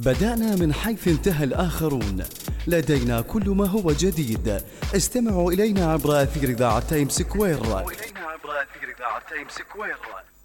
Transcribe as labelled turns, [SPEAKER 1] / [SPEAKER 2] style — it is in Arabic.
[SPEAKER 1] بدأنا من حيث انتهى الآخرون. لدينا كل ما هو جديد. استمعوا إلينا عبر أثير إذاعة تايمز سكوير.